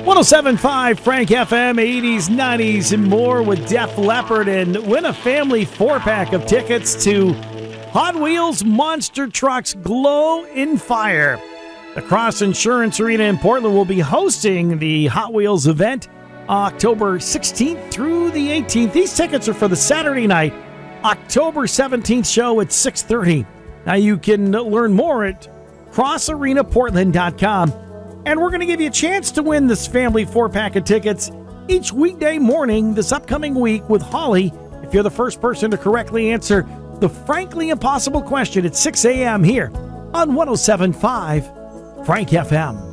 107.5 Frank FM, 80s, 90s, and more with Def Leppard, and win a family 4-pack of tickets to Hot Wheels Monster Trucks Glow in Fire. The Cross Insurance Arena in Portland will be hosting the Hot Wheels event October 16th through the 18th. These tickets are for the Saturday night, October 17th show at 6:30. Now you can learn more at crossarenaportland.com. And we're going to give you a chance to win this family 4-pack of tickets each weekday morning this upcoming week with Holly if you're the first person to correctly answer the frankly impossible question at 6 a.m. here on 107.5 Frank FM.